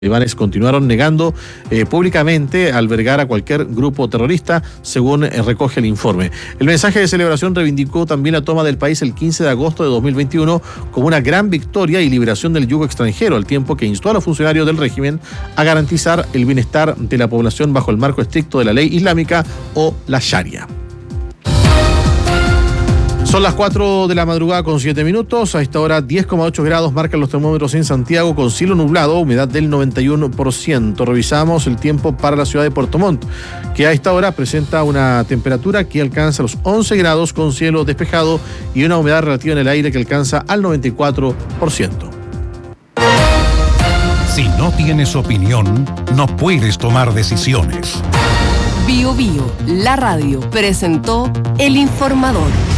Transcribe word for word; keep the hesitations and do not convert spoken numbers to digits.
talibanes continuaron negando eh, públicamente albergar a cualquier grupo terrorista, según eh, recoge el informe. El mensaje de celebración reivindicó también la toma del país el quince de agosto de dos mil veintiuno como una gran victoria y liberación del yugo extranjero, al tiempo que instó a los funcionarios del régimen a garantizar el bienestar de la población bajo el marco estricto de la ley islámica o la Sharia. Son las cuatro de la madrugada con siete minutos. A esta hora diez coma ocho grados marcan los termómetros en Santiago con cielo nublado, humedad del noventa y uno por ciento. Revisamos el tiempo para la ciudad de Puerto Montt, que a esta hora presenta una temperatura que alcanza los once grados con cielo despejado y una humedad relativa en el aire que alcanza al noventa y cuatro por ciento. Si no tienes opinión, no puedes tomar decisiones. Bio Bio, la radio, presentó El Informador.